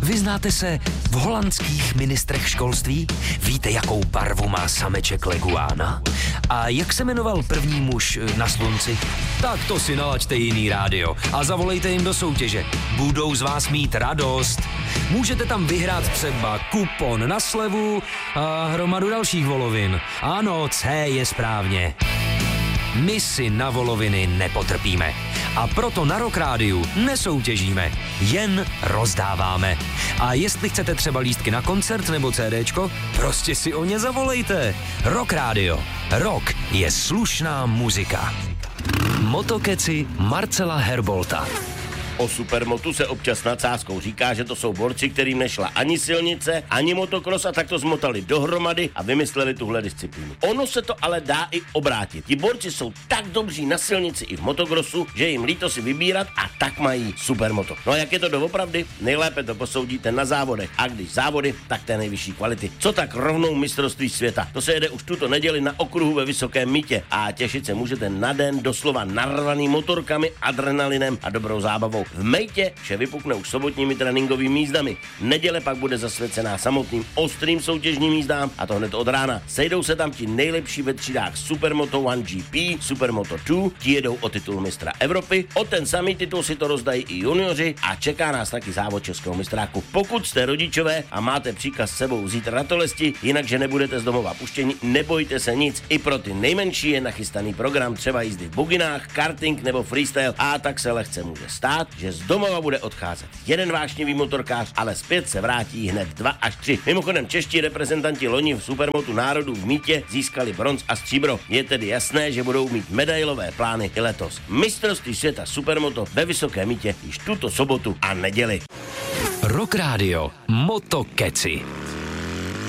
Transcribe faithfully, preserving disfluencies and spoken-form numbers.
Vyznáte se v holandských ministrech školství? Víte, jakou barvu má sameček leguána? A jak se jmenoval první muž na slunci? Tak to si nalaďte jiný rádio a zavolejte jim do soutěže. Budou z vás mít radost. Můžete tam vyhrát třeba kupon na slevu a hromadu dalších volovin. Ano, C je správně. My si na voloviny nepotrpíme. A proto na Rock Rádiu nesoutěžíme, jen rozdáváme. A jestli chcete třeba lístky na koncert nebo CDčko, prostě si o ně zavolejte. Rock Rádio. Rock je slušná muzika. Motokeci Marcela Herbolta. O supermotu se občas nadsázkou říká, že to jsou borci, kterým nešla ani silnice, ani motokros a tak to zmotali dohromady a vymysleli tuhle disciplínu. Ono se to ale dá i obrátit. Ti borci jsou tak dobří na silnici i v motokrosu, že jim líto si vybírat a tak mají supermoto. No a jak je to doopravdy? Nejlépe to posoudíte na závodech. A když závody, tak té nejvyšší kvality. Co tak rovnou mistrovství světa? To se jede už tuto neděli na okruhu ve Vysokém Mýtě a těšit se můžete na den doslova narvaný motorkami, adrenalinem a dobrou zábavou. V Mejtě vše vypukne už sobotními tréninkovými jízdami. Neděle pak bude zasvěcená samotným ostrým soutěžním jízdám a to hned od rána. Sejdou se tam ti nejlepší ve třídách Supermoto jedna G P, Supermoto dva, ti jedou o titul mistra Evropy, o ten samý titul si to rozdají i junioři a čeká nás taky závod českého mistráku. Pokud jste rodičové a máte příkaz s sebou vzít ratolesti, jinak že nebudete z domova puštěni, nebojte se nic. I pro ty nejmenší je nachystaný program, třeba jízdy v buginách, karting nebo freestyle a tak se lehce může stát, že z domova bude odcházet jeden vášnivý motorkář, ale zpět se vrátí hned dva až tři. Mimochodem čeští reprezentanti loni v Supermotu národů v Mýtě získali bronz a stříbro. Je tedy jasné, že budou mít medailové plány i letos. Mistrovství světa Supermoto ve Vysokém Mýtě již tuto sobotu a neděli. Rock Rádio Motokeci.